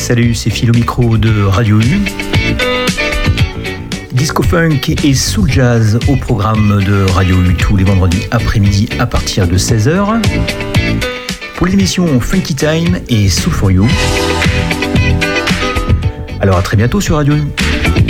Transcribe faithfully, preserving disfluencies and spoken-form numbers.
Salut, c'est Phil au micro de Radio U. Disco Funk et Soul Jazz au programme de Radio U tous les vendredis après-midi à partir de seize heures. Pour l'émission Funky Time et Soul for You. Alors à très bientôt sur Radio U.